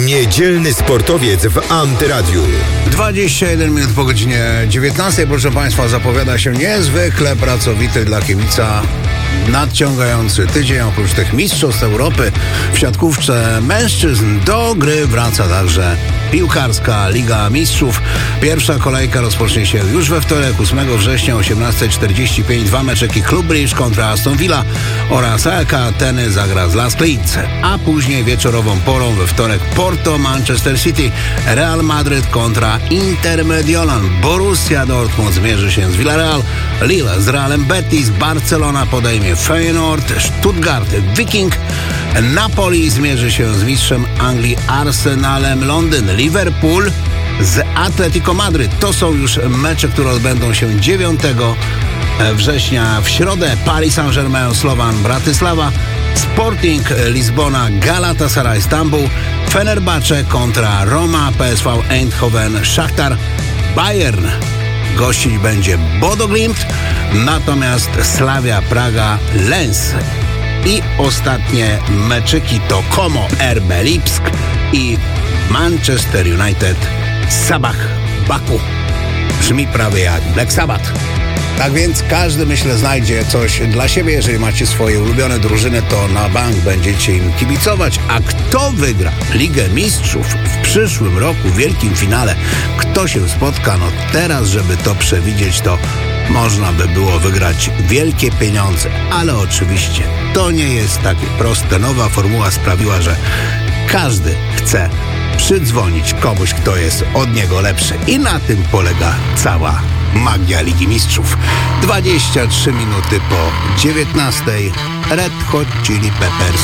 Niedzielny sportowiec w Antyradiu. 21 minut po godzinie 19, proszę Państwa, zapowiada się niezwykle pracowity dla kibica nadciągający tydzień. Oprócz tych mistrzostw Europy w siatkówce mężczyzn do gry wraca także piłkarska Liga Mistrzów. Pierwsza kolejka rozpocznie się już we wtorek, 8 września, 18:45. Dwa meczeki Club Brugge kontra Aston Villa oraz AEK Ateny zagra z Lask Linz. A później wieczorową porą we wtorek Porto Manchester City, Real Madryt kontra Inter Mediolan, Borussia Dortmund zmierzy się z Villarreal, Lille z Realem Betis, Barcelona podejmie Feyenoord, Stuttgart Viking, Napoli zmierzy się z mistrzem Anglii Arsenalem Londyn, Liverpool z Atletico Madryt. To są już mecze, które odbędą się 9 września w środę. Paris Saint-Germain, Slovan Bratysława, Sporting Lizbona, Galatasaray Stambuł, Fenerbahce kontra Roma, PSV Eindhoven, Szachtar, Bayern gościć będzie Bodo Glimt, natomiast Slavia Praga, Lens. I ostatnie meczyki to Como RB Lipsk i Manchester United Sabah Baku. Brzmi prawie jak Black Sabbath. Tak więc każdy, myślę, znajdzie coś dla siebie. Jeżeli macie swoje ulubione drużyny, to na bank będziecie im kibicować. A kto wygra Ligę Mistrzów w przyszłym roku w wielkim finale? Kto się spotka? No teraz, żeby to przewidzieć, to można by było wygrać wielkie pieniądze. Ale oczywiście to nie jest takie proste. Nowa formuła sprawiła, że każdy chce przydzwonić komuś, kto jest od niego lepszy. I na tym polega cała magia Ligi Mistrzów. 23 minuty po 19. Red Hot Chili Peppers